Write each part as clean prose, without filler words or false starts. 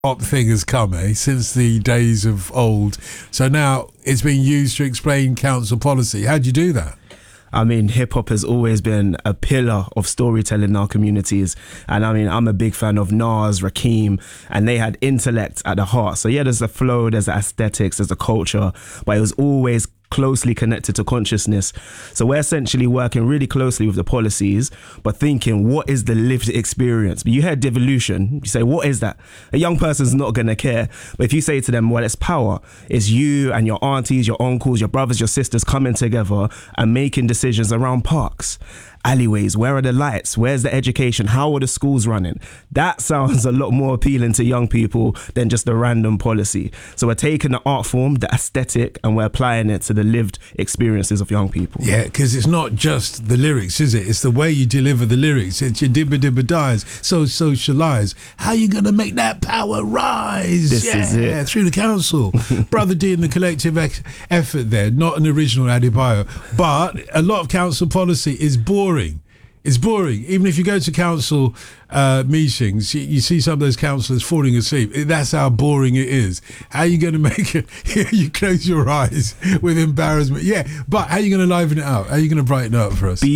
Hop thing has come, since the days of old. So now it's being used to explain council policy. How do you do that? I mean, hip hop has always been a pillar of storytelling in our communities. And I mean, I'm a big fan of Nas, Rakim, and they had intellect at the heart. So yeah, there's the flow, there's the aesthetics, there's the culture, but it was always closely connected to consciousness. So we're essentially working really closely with the policies, but thinking, what is the lived experience? But you heard devolution, you say, what is that? A young person's not going to care. But if you say to them, well, it's power. It's you and your aunties, your uncles, your brothers, your sisters coming together and making decisions around parks, alleyways, where are the lights, where's the education, how are the schools running? That sounds a lot more appealing to young people than just a random policy. So we're taking the art form, the aesthetic, and we're applying it to the lived experiences of young people. Yeah, because it's not just the lyrics, is it? It's the way you deliver the lyrics. It's your dibba dibba dies, so socialise. How you going to make that power rise? This is it. Through the council. Brother D and the collective effort there, not an original Adebayo, but a lot of council policy is boring. It's boring. Even if you go to council meetings, you see some of those councillors falling asleep. That's how boring it is. How are you going to make it? You close your eyes with embarrassment. Yeah, but how are you going to liven it up? How are you going to brighten it up for us?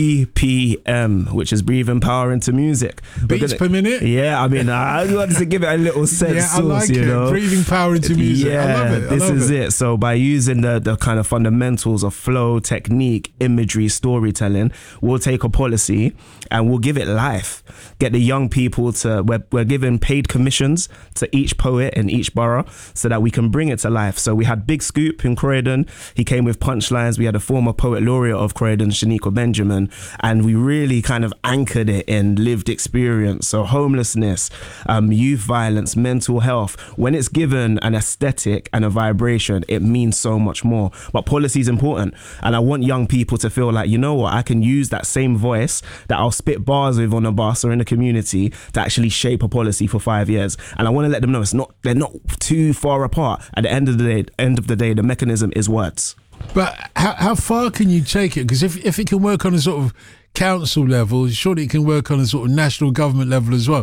BPM, which is breathing power into music. Beats per minute? Yeah, I mean, I wanted to give it a little sense. Yeah, I like it. Know? Breathing power into music. Yeah, I love it. This is it. So by using the kind of fundamentals of flow, technique, imagery, storytelling, we'll take a policy and we'll give it life. Get the young people to, we're giving paid commissions to each poet in each borough so that we can bring it to life. So we had Big Scoop in Croydon. He came with punchlines. We had a former poet laureate of Croydon, Shaniqua Benjamin, and we really kind of anchored it in lived experience. So homelessness, youth violence, mental health. When it's given an aesthetic and a vibration, it means so much more. But policy is important. And I want young people to feel like, you know what, I can use that same voice that I'll spit bars with on a bus or in the community to actually shape a policy for 5 years. And I want to let them know they're not too far apart. At the end of the day, the mechanism is words. But how far can you take it? Because if it can work on a sort of council level, surely it can work on a sort of national government level as well.